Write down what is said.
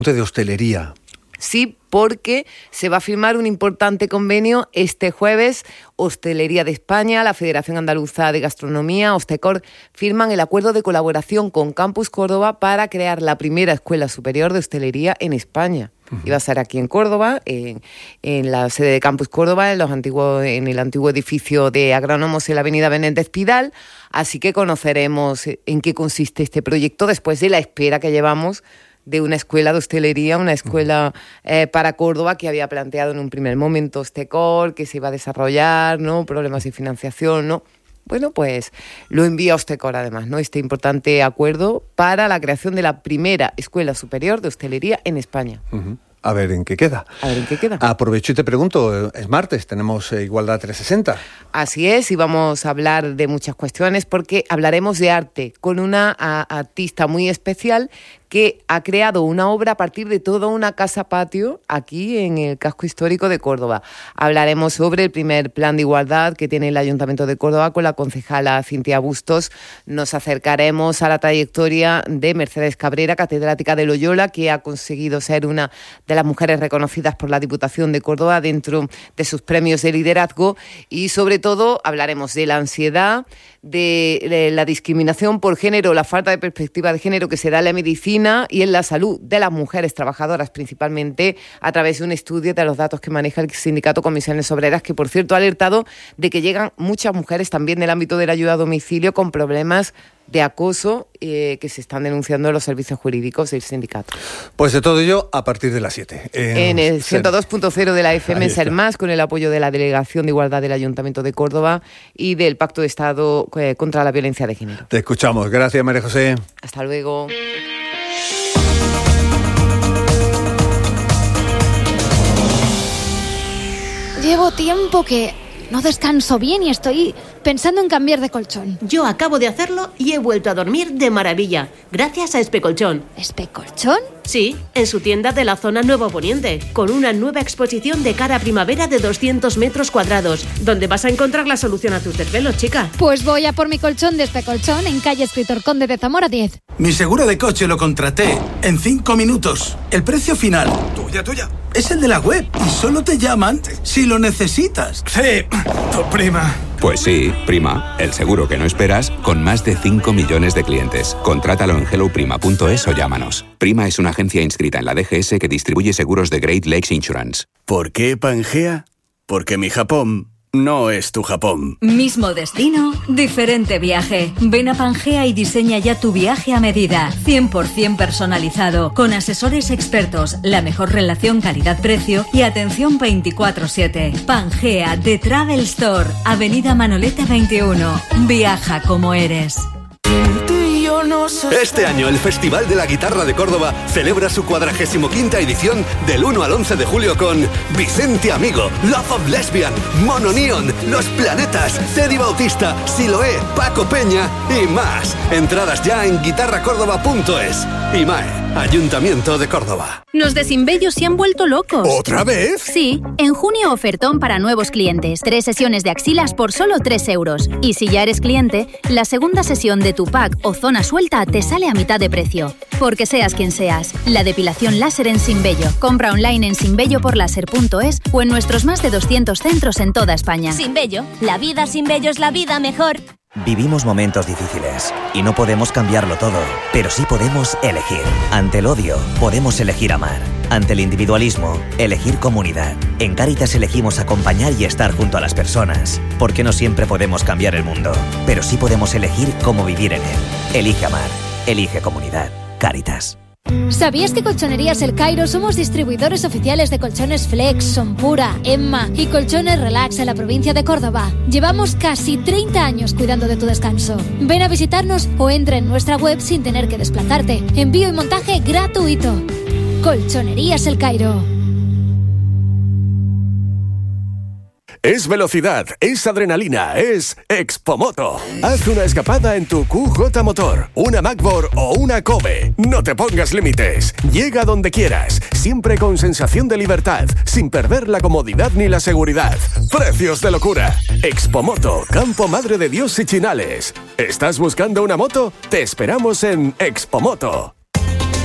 de hostelería. Sí, porque se va a firmar un importante convenio este jueves. Hostelería de España, la Federación Andaluza de Gastronomía, Hostecor, firman el acuerdo de colaboración con Campus Córdoba para crear la primera escuela superior de hostelería en España. Y va a ser aquí en Córdoba, en la sede de Campus Córdoba, en el antiguo edificio de agrónomos en la avenida Benéndez Pidal. Así que conoceremos en qué consiste este proyecto después de la espera que llevamos de una escuela de hostelería, una escuela para Córdoba que había planteado en un primer momento Hostecor, que se iba a desarrollar, ¿no? Problemas de financiación, ¿no? Bueno, pues lo envía Hostecor además, ¿no? Este importante acuerdo para la creación de la primera escuela superior de hostelería en España. Uh-huh. A ver en qué queda. Aprovecho y te pregunto, es martes, tenemos Igualdad 360. Así es, y vamos a hablar de muchas cuestiones porque hablaremos de arte con una artista muy especial que ha creado una obra a partir de toda una casa patio aquí en el casco histórico de Córdoba. Hablaremos sobre el primer plan de igualdad que tiene el Ayuntamiento de Córdoba con la concejala Cintia Bustos. Nos acercaremos a la trayectoria de Mercedes Cabrera, catedrática de Loyola, que ha conseguido ser una de las mujeres reconocidas por la Diputación de Córdoba dentro de sus premios de liderazgo, y sobre todo hablaremos de la ansiedad, de la discriminación por género, la falta de perspectiva de género que se da en la medicina y en la salud de las mujeres trabajadoras, principalmente a través de un estudio de los datos que maneja el sindicato Comisiones Obreras, que por cierto ha alertado de que llegan muchas mujeres también del ámbito de la ayuda a domicilio con problemas de acoso que se están denunciando en los servicios jurídicos del sindicato. Pues de todo ello a partir de las 7. En el 102.0 de la FM en Ser Más, con el apoyo de la Delegación de Igualdad del Ayuntamiento de Córdoba y del Pacto de Estado contra la Violencia de Género. Te escuchamos. Gracias, María José. Hasta luego. Llevo tiempo que no descanso bien y estoy pensando en cambiar de colchón. Yo acabo de hacerlo y he vuelto a dormir de maravilla, gracias a Especolchón. ¿Especolchón? Sí, en su tienda de la zona Nuevo Poniente, con una nueva exposición de cara a primavera de 200 metros cuadrados, donde vas a encontrar la solución a tus desvelos, chica. Pues voy a por mi colchón de Especolchón en calle Escritor Conde de Zamora 10. Mi seguro de coche lo contraté en 5 minutos. El precio final, tuya, es el de la web y solo te llaman si lo necesitas. Sí, tu prima. Pues sí, Prima, el seguro que no esperas, con más de 5 millones de clientes. Contrátalo en helloprima.es o llámanos. Prima es una agencia inscrita en la DGS que distribuye seguros de Great Lakes Insurance. ¿Por qué Pangea? Porque mi Japón no es tu Japón. Mismo destino, diferente viaje. Ven a Pangea y diseña ya tu viaje a medida. 100% personalizado, con asesores expertos, la mejor relación calidad-precio y atención 24/7. Pangea, The Travel Store, Avenida Manolete 21. Viaja como eres. Este año el Festival de la Guitarra de Córdoba celebra su 45ª edición del 1 al 11 de julio con Vicente Amigo, Love of Lesbian, Mono Neon, Los Planetas, Teddy Bautista, Siloé, Paco Peña y más. Entradas ya en guitarracórdoba.es. IMAE, Ayuntamiento de Córdoba. Los de Sinbello se han vuelto locos. ¿Otra vez? Sí, en junio ofertón para nuevos clientes. 3 sesiones de axilas por solo 3 euros. Y si ya eres cliente, la segunda sesión de tu pack o zona suelta te sale a mitad de precio. Porque seas quien seas, la depilación láser en Sinbello. Compra online en sinbelloporlaser.es o en nuestros más de 200 centros en toda España. Sinbello, la vida sin vello es la vida mejor. Vivimos momentos difíciles y no podemos cambiarlo todo, pero sí podemos elegir. Ante el odio, podemos elegir amar. Ante el individualismo, elegir comunidad. En Cáritas elegimos acompañar y estar junto a las personas, porque no siempre podemos cambiar el mundo, pero sí podemos elegir cómo vivir en él. Elige amar, elige comunidad. Cáritas. ¿Sabías que Colchonerías El Cairo somos distribuidores oficiales de colchones Flex, Sonpura, Emma y colchones Relax en la provincia de Córdoba? Llevamos casi 30 años cuidando de tu descanso. Ven a visitarnos o entra en nuestra web sin tener que desplazarte. Envío y montaje gratuito. Colchonerías El Cairo. Es velocidad, es adrenalina, es Expomoto. Haz una escapada en tu QJ Motor, una MacBook o una Kobe. No te pongas límites. Llega donde quieras, siempre con sensación de libertad, sin perder la comodidad ni la seguridad. Precios de locura. Expomoto, Campo Madre de Dios y Chinales. ¿Estás buscando una moto? Te esperamos en Expomoto.